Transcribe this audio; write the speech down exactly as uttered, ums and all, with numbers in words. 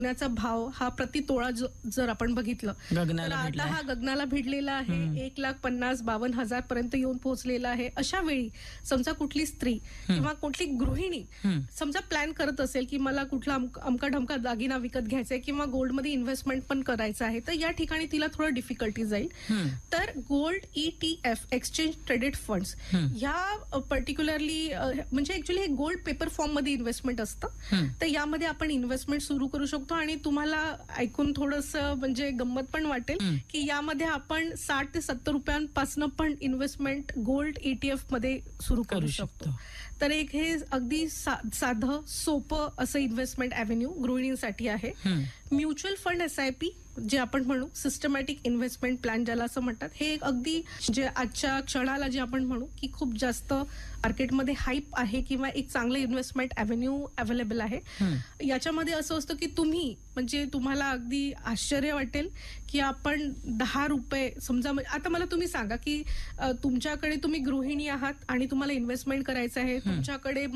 सोन्याचा भाव हा प्रति तोळा जर आपण बघितलं तर आता हा गगनाला भिडलेला आहे. एक लाख पन्नास बावन्न हजार पर्यंत येऊन पोहोचलेला आहे. अशा वेळी समजा कुठली स्त्री किंवा कुठली गृहिणी समजा प्लॅन करत असेल की मला कुठला अमका ढमका दागिना विकत घ्यायचा आहे किंवा गोल्ड मध्ये इन्व्हेस्टमेंट पण करायचं आहे, तर या ठिकाणी तिला थोडं डिफिकल्टी जाईल. तर gold ETF exchange traded funds ह्या पर्टिक्युलरली म्हणजे ऍक्च्युली हे गोल्ड पेपर फॉर्म मध्ये इन्व्हेस्टमेंट असतं. तर यामध्ये आपण इन्व्हेस्टमेंट सुरू करू शकतो आणि तुम्हाला ऐकून थोडंसं म्हणजे गंमत पण वाटेल की यामध्ये आपण साठ ते सत्तर रुपयांपासून पण इन्व्हेस्टमेंट गोल्ड ईटीएफ मध्ये सुरू करू शकतो. तर एक हे अगदी साधं सोपं असं इन्व्हेस्टमेंट अव्हेन्यू गृहिणींसाठी आहे. Mutual fund S I P जे आपण म्हणू सिस्टमॅटिक इन्व्हेस्टमेंट प्लॅन ज्याला असं म्हणतात, हे एक अगदी जे आजच्या क्षणाला जे आपण म्हणू की खूप जास्त मार्केटमध्ये हाईप आहे किंवा एक चांगलं इन्व्हेस्टमेंट अव्हेन्यू अवेलेबल आहे. याच्यामध्ये असं असतं की तुम्ही म्हणजे तुम्हाला अगदी आश्चर्य वाटेल की आपण दहा रुपये समजा, आता मला तुम्ही सांगा की तुमच्याकडे तुम्ही गृहिणी आहात आणि तुम्हाला इन्व्हेस्टमेंट करायचं आहे, तुमच्याकडे